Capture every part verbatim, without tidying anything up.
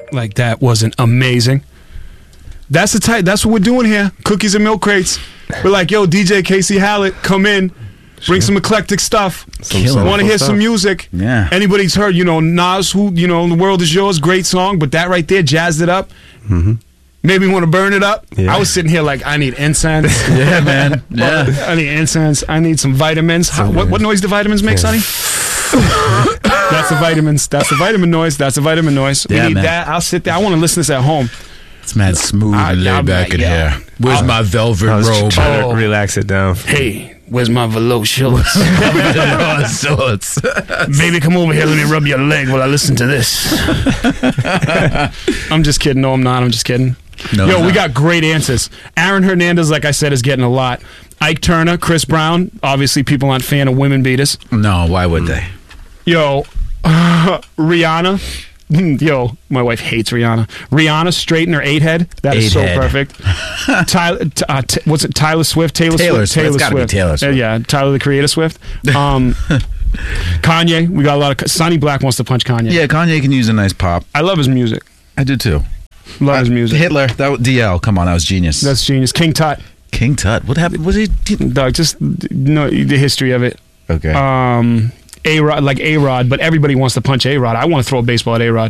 Like, that wasn't amazing. That's the type. That's what we're doing here. Cookies and milk crates. We're like, yo, D J Casey Hallett, come in, bring some eclectic stuff. Want to hear stuff. some music? Yeah. Anybody's heard, you know, Nas, who, you know, The World Is Yours, great song, but that right there jazzed it up. Mm-hmm. Made me want to burn it up. Yeah. I was sitting here like, I need incense. Yeah, man. Yeah. I need incense. I need some vitamins. How, what, what noise do vitamins make, Yeah. Sonny? That's the vitamins. That's the vitamin noise. That's the vitamin noise. We Yeah, need man. that. I'll sit there. I want to listen to this at home. It's mad smooth I- and laid I'm back like, in yeah. here. Where's my velvet I was robe? trying Oh. to relax it down. Hey, where's my velour shorts? So it's Baby, come over here. Let me rub your leg while I listen to this. I'm just kidding. No, I'm not. I'm just kidding. No, Yo, no. we got great answers. Aaron Hernandez, like I said, is getting a lot. Ike Turner, Chris Brown. Obviously, people aren't fan of women beaters. No, why would they? Yo, Rihanna. Yo, my wife hates Rihanna. Rihanna, straighten her eight head. That is Eight so head. perfect. Tyler, t- uh, t- what's it? Tyler Swift, Taylor, Taylor Swift, Swift. Taylor It's gotta be Swift. Taylor Swift. Uh, yeah, Tyler the Creator Swift. Um, Kanye. We got a lot of. Sonny Black wants to punch Kanye. Yeah, Kanye can use a nice pop. I love his music. I do too. Love his Uh, music. Hitler, that was D L. Come on, that was genius. That's genius. King Tut. King Tut. What happened? Was he? Dog, just know the history of it. Okay. Um, A Rod, like A Rod, but everybody wants to punch A Rod. I want to throw a baseball at A Rod.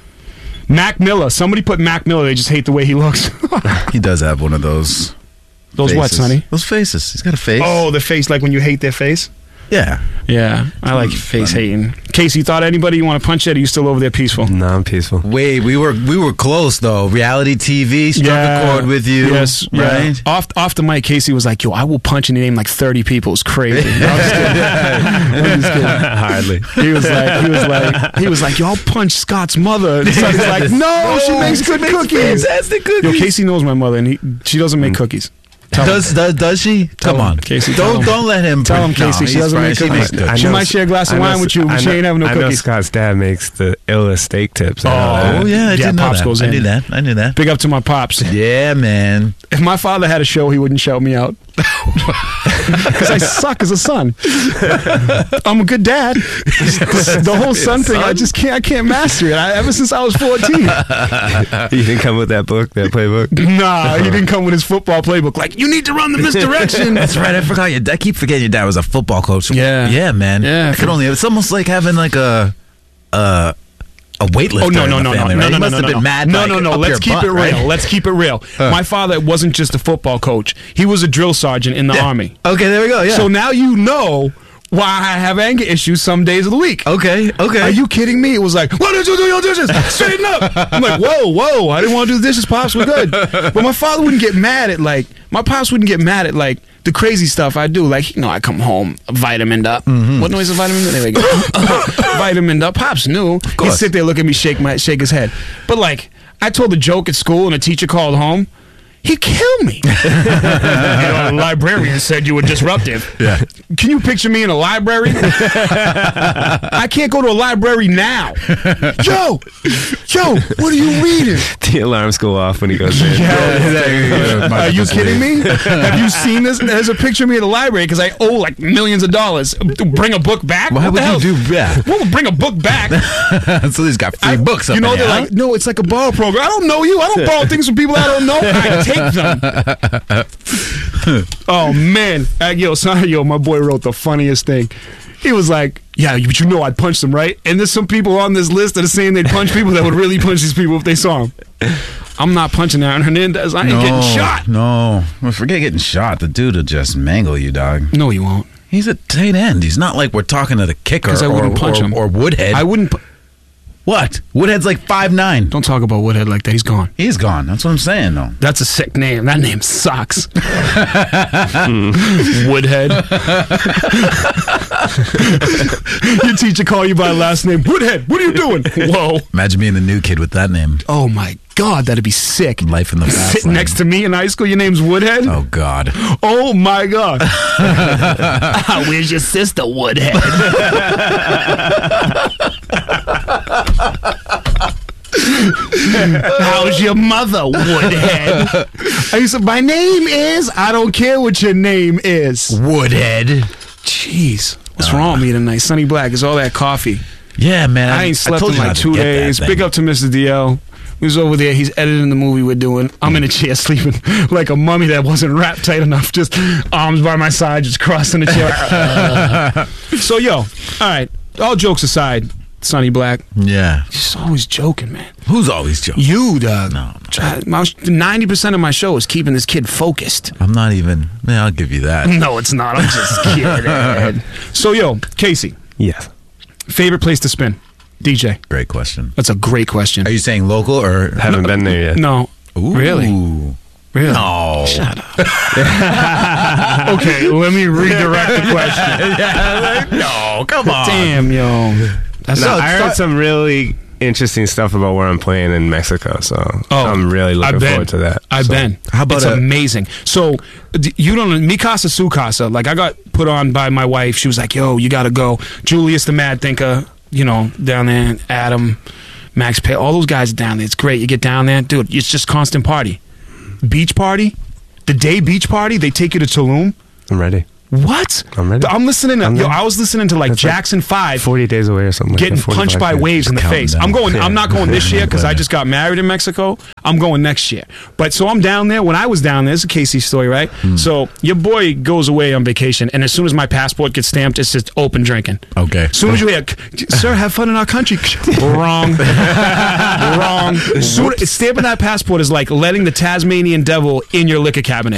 Mac Miller. Somebody put Mac Miller. They just hate the way he looks. He does have one of those. Those faces. what, Sonny? Those faces. He's got a face. Oh, the face, like when you hate their face. yeah. Yeah, I like face hating. Casey, you thought anybody you want to punch it? Or are you still over there peaceful? No, I'm peaceful. Wait, we were we were close though. Reality T V struck a chord with you. Yes, yeah. right. Off off the mic, Casey was like, "Yo, I will punch and name like thirty people." It's crazy. No, I'm just kidding. I'm just kidding. Hardly. He was like, he was like, he was like, "Yo, I'll punch Scott's mother." And Sonny's like, "No, she makes good cookies." Fantastic Yo, cookies. Casey knows my mother, and he, she doesn't make cookies. Tell him. Does, does does she? Come him, on, Casey, tell Don't him. don't let him. Tell him, No, Casey, she he's doesn't right. make She cookies. makes good. I She know- might share a glass of I know- wine with you, but I she know- ain't having no I know cookies. Scott's dad makes the illest steak tips. I know Oh, that. Oh yeah, I Yeah, did know Pops that. goes I in. knew that. I knew that. Big up to my pops. Yeah, man. If my father had a show, he wouldn't shout me out. Because I suck as a son. I'm a good dad. The whole son thing, I just can't. I can't master it. I, ever since I was fourteen. You didn't come with that book, that playbook? Nah, he didn't come with his football playbook. Like, you need to run the misdirection. That's right. I forgot. Your, I keep forgetting your dad was a football coach. Yeah. yeah, man. Yeah. I could only. It's almost like having like a uh, a weightlifter. Oh no in no the no no family, no right? no He no must no have no been mad. no like, no no. up Let's your keep butt, it real. right? Let's keep it real. My father wasn't just a football coach. He was a drill sergeant in the Yeah. army. Okay, there we go. Yeah. So now you know why I have anger issues some days of the week. okay, okay. Are you kidding me? It was like, why did you do your dishes? Straighten up. I'm like, whoa, whoa. I didn't want to do the dishes. Pops, we're good. But my father wouldn't get mad at, like, my pops wouldn't get mad at, like, the crazy stuff I do. Like, you know, I come home vitamined up. Mm-hmm. What noise is vitamin? There we go. Vitamined up. Pops knew. He'd course. sit there, look at me, shake my shake his head. But, like, I told a joke at school and a teacher called home. He'd kill me. You know, a librarian said you were disruptive. Yeah. Can you picture me in a library? I can't go to a library now. Joe, Joe, what are you reading? The alarms go off when he goes in. Are you kidding me? Have you seen this? There's a picture of me at the library because I owe like millions of dollars. Bring a book back? Why What would the hell? you do that? Well, bring a book back. So he's got free I- books up You know, in they're here, like, no, it's like a borrow program. I don't know you. I don't borrow things from people I don't know. I take them. Oh man, uh, yo, son, yo, my boy wrote the funniest thing. He was like, "Yeah, but you know I'd punch them, right?" And there's some people on this list that are saying they'd punch people that would really punch these people if they saw him. I'm not punching Aaron Hernandez. I ain't no, getting shot. No, well, forget getting shot. The dude will just mangle you, dog. No, he won't. He's a tight end. He's not like we're talking to the kicker 'Cause I or, wouldn't punch or, him. or Woodhead. I wouldn't. pu- What? Woodhead's like five nine. Don't talk about Woodhead like that. He's gone. He's gone. That's what I'm saying, though. That's a sick name. That name sucks. Woodhead. Your teacher call you by last name. Woodhead, what are you doing? Whoa. Imagine being the new kid with that name. Oh my God, that'd be sick. Life in the fast Sitting lane. next to me in high school, your name's Woodhead? Oh, God. Oh my God. Where's your sister, Woodhead? How's your mother, Woodhead? I used to, my name is, I don't care what your name is. Woodhead. Jeez. What's wrong with me tonight? Sonny Black, is all that coffee. Yeah, man. I ain't slept told in you like not to two get that days. thing. Big up to Mister D L. We was over there. He's editing the movie we're doing. I'm in a chair sleeping like a mummy that wasn't wrapped tight enough. Just arms by my side, just crossing the chair. So, yo, all right. All jokes aside, Sonny Black. Yeah. Just always joking, man. Who's always joking? You, dog. No. Uh, my- ninety percent of my show is keeping this kid focused. I'm not even. Yeah, I'll give you that. No, it's not. I'm just kidding. So, yo, Casey, Yes. favorite place to spin? D J. Great question. That's a great question. Are you saying local or? Haven't been there yet. No. Ooh. Really? Really? No. Shut up. Okay, let me redirect the question. Yeah, like, no, come on. Damn, yo. That's No, not, I heard some really interesting stuff about where I'm playing in Mexico, so Oh, I'm really looking I've been. forward to that. I've So, been. How about it's a- amazing. So d- you don't know Mi Casa Su Casa. Like I got put on by my wife. She was like, "Yo, you got to go." Julius the Mad Thinker, you know, down there. Adam, Max Pay, all those guys down there. It's great. You get down there, dude. It's just constant party. Beach party, the day beach party. They take you to Tulum. I'm ready. What? I'm ready. I'm listening to. I'm yo, ready. I was listening to like That's like Jackson Five. forty days away or something. Getting like that, punched by forty-five days. waves in the Counting face. down. I'm going. Yeah. I'm not going this year because I just got married in Mexico. I'm going next year. But so I'm down there. When I was down there, it's a Casey story, right? So your boy goes away on vacation, and as soon as my passport gets stamped, it's just open drinking. Okay. As soon as you hear, "Sir, have fun in our country," wrong, wrong. Soon, stamping that passport is like letting the Tasmanian devil in your liquor cabinet.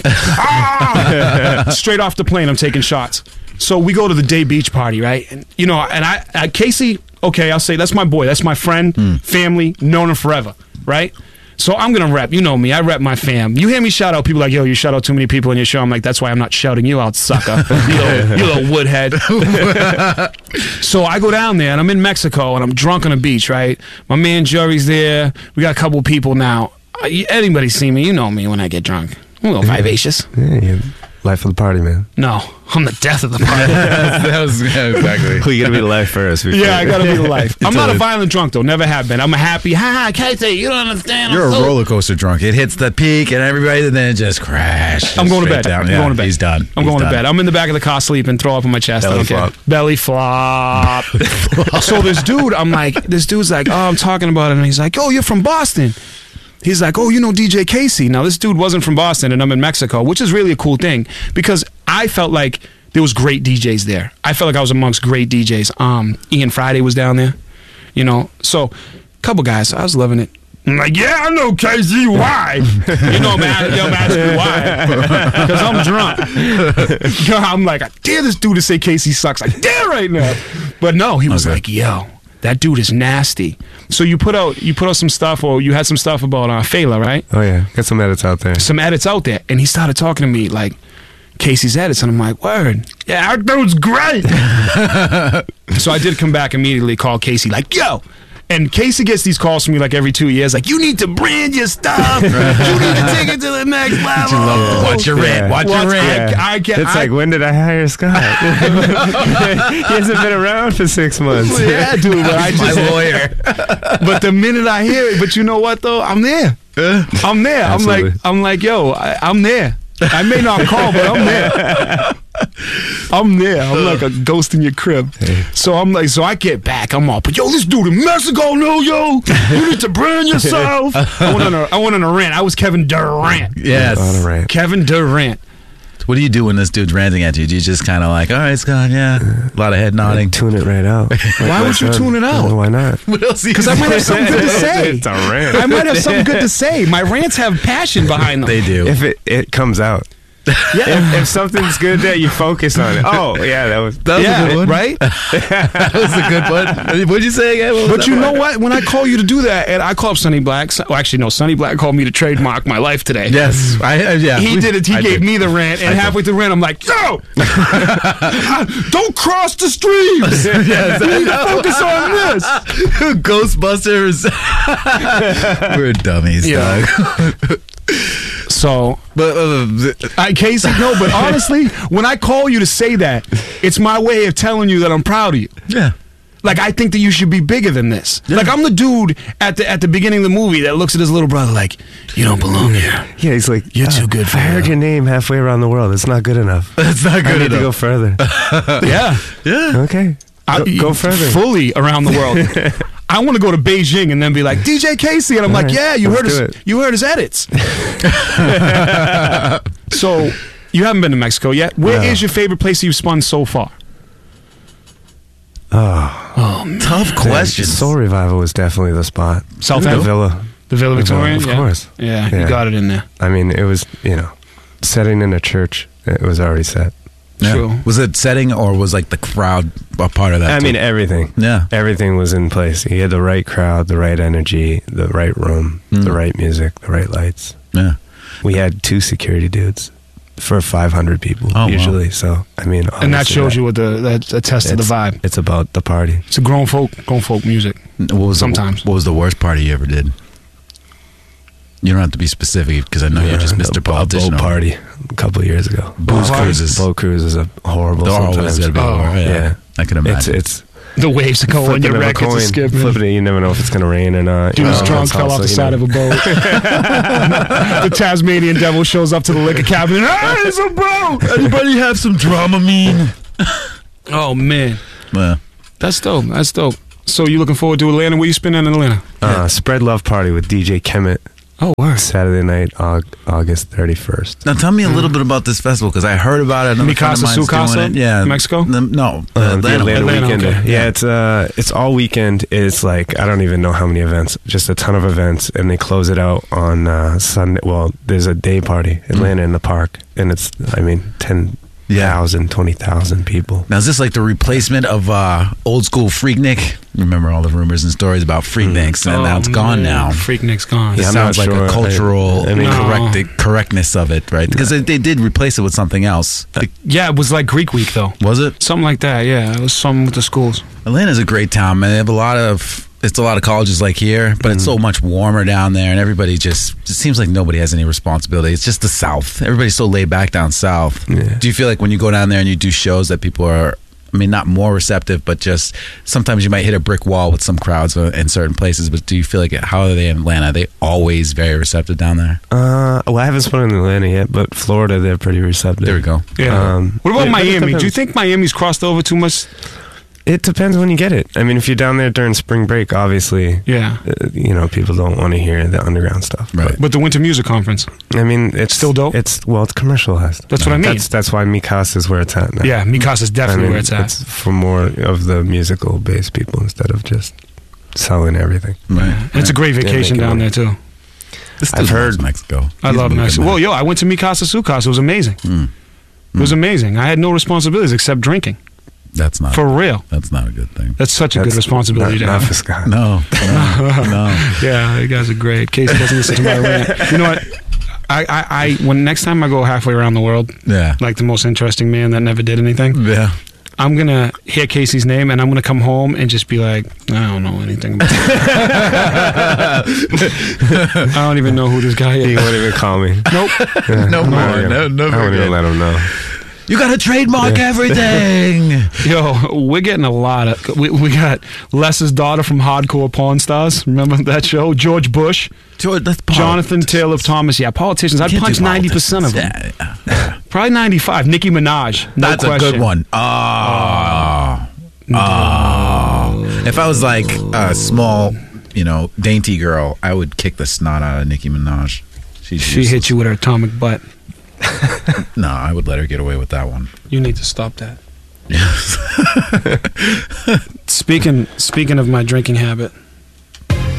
Ah! Straight off the plane, I'm taking shots. So we go to the day beach party, right? And you know, and I, I Casey, okay, I'll say that's my boy, that's my friend, family, known him forever, right? So I'm gonna rep. You know me, I rep my fam. You hear me shout out people like, yo, you shout out too many people in your show. I'm like, that's why I'm not shouting you out, sucker. you, little, you little woodhead. So I go down there and I'm in Mexico and I'm drunk on the beach, right? My man Jory's there. We got a couple people now. Uh, Anybody see me? You know me when I get drunk. I'm a little vivacious. Yeah, yeah. Life of the party, man. No, I'm the death of the party. That was yeah, exactly. We gotta be the life first. before- Yeah, I gotta be the life. I'm not a Totally. violent drunk though. Never have been. I'm a happy. Ha ha, Casey, you don't understand. You're I'm a so- roller coaster drunk. It hits the peak and everybody, and then it just crashes. I'm going to straight bed. Down. I'm Yeah, going to bed. He's done. I'm He's going done. to bed. I'm in the back of the car sleeping, throw up on my chest. I Belly don't care. flop. Belly flop. So this dude, I'm like, this dude's like, oh, I'm talking about it, and he's like, oh, you're from Boston. He's like, oh, you know D J Casey. Now this dude wasn't from Boston, and I'm in Mexico, which is really a cool thing because I felt like there was great D Js there. I felt like I was amongst great D Js. Um, Ian Friday was down there, you know. So, couple guys, I was loving it. I'm like, yeah, I know K Z. Why? You know, man, yo, I'm asking why. Because I'm drunk. Yo, I'm like, I dare this dude to say K C sucks. I dare right now. But no, he was Okay. like, yo, that dude is nasty. So you put out you put out some stuff, or you had some stuff about uh, Fela, right? Oh yeah, got some edits out there. Some edits out there. And he started talking to me like, Casey's edits. And I'm like, word. Yeah, our dude's great. So I did come back immediately, call Casey, like, yo. And Casey gets these calls from me like every two years, like, you need to brand your stuff. You need to take it to the next level. Watch your rent. Yeah. Watch your Watch- rent. I, I get, It's I, like, when did I hire Scott? He hasn't been around for six months. yeah, dude, but I My just, lawyer. but the minute I hear it, but you know what though? I'm there. I'm there. I'm like, Absolutely. I'm like, yo, I, I'm there. I may not call, but I'm there. I'm there. I'm like a ghost in your crib. So I'm like, so I get back. I'm all, but yo, this dude in Mexico, no, yo, you need to brand yourself. I went on a, I went on a rant. I was Kevin Durant. Yes. On a rant. Kevin Durant. What do you do when this dude's ranting at you? Do you just kind of like, all right, Scott, yeah, a lot of head nodding. Tune it right out. Why would you tune it out? Why not? What else? Because I might have something good to say. It's a rant. I might have something good to say. My rants have passion behind them. They do. If it it comes out. Yeah. If, if something's good there, you focus on it. Oh yeah, that was. That was Yeah, a good one. right? That was a good one. What'd you say again? What was But that you one? know what? When I call you to do that, and I call up Sonny Black. Well, actually, no, Sonny Black called me to trademark my life today. Yes. I, I, yeah. He we- did it. He I gave did. me the rant, and I did. halfway through the rant, I'm like, "Yo, don't cross the streams. Yes, We need to focus on this." Ghostbusters. We're dummies, Yeah. dog. So, But uh, th- I Casey, no, but honestly, when I call you to say that, it's my way of telling you that I'm proud of you. yeah. Like, I think that you should be bigger than this. Like, I'm the dude at the at the beginning of the movie that looks at his little brother like, you don't belong here. Yeah, he's like, You're "Uh, too good for I heard that." your name halfway around the world. It's not good enough. That's not I good need to go enough. further. Yeah. Yeah. Okay, I- go, go further. Fully around the world. I want to go to Beijing and then be like D J Casey, and I'm like, right, yeah, you let's heard his, do it. you heard his edits. So you haven't been to Mexico yet. Where is No. your favorite place you've spun so far? Oh, Tough question. Soul Revival was definitely the spot. South The End? Villa. The Villa The Villa, Victorian? of yeah. course. Yeah, you Yeah. got it in there. I mean, it was, you know, setting in a church. It was already set. Yeah. True. Was it setting or was like the crowd a part of that? I too? mean, everything. yeah. Everything was in place. He had the right crowd, the right energy, the right room, Mm. the right music, the right lights. Yeah. We had two security dudes for five hundred people Oh, wow. usually. So, I mean, And that obviously shows you what the that attests to the it's- vibe. It's about the party. It's a grown folk, grown folk music. What was Sometimes. The, what was the worst party you ever did? You don't have to be specific because I know you're just Yeah, Mister a bo- Politician. boat party a couple of years ago. Booze Boat cruises. Boat cruises are horrible They're always sometimes. going to be Oh, horrible. Yeah. yeah. I can It's imagine. it's The waves are going, flipping your of a records are coin, skipping. flipping it. You never know if it's gonna rain or not. you Dude's know, trunk it's fell off also, the you side know, of a boat. The Tasmanian devil shows up to the liquor cabinet. Ah, it's a boat. Anybody have some Dramamine? Oh man, Yeah. that's dope. That's dope. So you looking forward to Atlanta? Where you spending in Atlanta? uh, Spread Love Party with D J Kemet. Oh, word. Saturday night, Aug- August thirty-first. Now tell me a little bit about this festival because I heard about it. Another friend of Mikasa mine's doing Sukasa? it. Yeah, Mexico? The- no, Uh, Atlanta. the Atlanta, Atlanta, weekend. okay. Yeah, it's uh, it's all weekend. It's like I don't even know how many events. Just a ton of events, and they close it out on uh, Sunday. Well, there's a day party, Atlanta in the park, and it's I mean ten thousand, twenty thousand people. Now is this like the replacement of uh, old school Freaknik? Remember all the rumors and stories about Freakniks, and now it's Oh, gone man. now. Freaknik's gone. It Yeah, I'm sounds not like sure. a cultural I- I mean- correct, correctness of it, right? Because they, they did replace it with something else. Yeah, it was like Greek Week though. Was it? Something like that. Yeah, it was something with the schools. Atlanta's a great town, man. They have a lot of. It's a lot of colleges like here, but it's so much warmer down there, and everybody just. It seems like nobody has any responsibility. It's just the South. Everybody's so laid back down south. Yeah. Do you feel like when you go down there and you do shows that people are? I mean, not more receptive, but just sometimes you might hit a brick wall with some crowds in certain places. But do you feel like how are they in Atlanta? Are they always very receptive down there? Uh, well, I haven't spoken in Atlanta yet, but Florida, they're pretty receptive. There we go. Yeah. Um, what about yeah, but it Miami? Do you depends. think Miami's crossed over too much? It depends when you get it. I mean, if you're down there during spring break, obviously, Yeah. uh, you know, people don't want to hear the underground stuff. Right. But the Winter Music Conference. But, I mean, it's Still dope? It's well, it's commercialized. That's what I mean. That's that's why Mikasa is where it's at now. Yeah, Mikasa's definitely I mean, where it's at. It's for more of the musical based people instead of just selling everything. Right. And it's a great Yeah, vacation make it down there money. too. This I've dude loves heard- Mexico. I He's love moving Mexico. mad. Well, yo, I went to Mikasa Sukasa. It was amazing. Mm. It was amazing. I had no responsibilities except drinking. That's not. For real. That's not a good thing. That's such a good That's responsibility not, to not have. for Scott. No, no, no. Yeah, you guys are great. Casey doesn't listen to my rant. You know what? I, I, I, when next time I go halfway around the world, Yeah, like the most interesting man that never did anything, yeah. I'm gonna hear Casey's name and I'm gonna come home and just be like, I don't know anything about it. I don't even know who this guy He is. won't even call me. Nope. Yeah, No I'm more. not even- No- no I won't forget. even let him know. You got to trademark everything. Yo, we're getting a lot of. We, we got Les's daughter from Hardcore Pawn Stars. Remember that show? George Bush, George, that's Jonathan Taylor Thomas. Yeah, politicians. I'd Can't do punch ninety percent of them. politics. Yeah, yeah. Probably ninety-five. Nicki Minaj. No That's question. a good one. Oh. Oh. If I was like a small, you know, dainty girl, I would kick the snot out of Nicki Minaj. She's She useless. hit you with her atomic butt. No, I would let her get away with that one. You need to stop that. Yes. Speaking speaking of my drinking habit,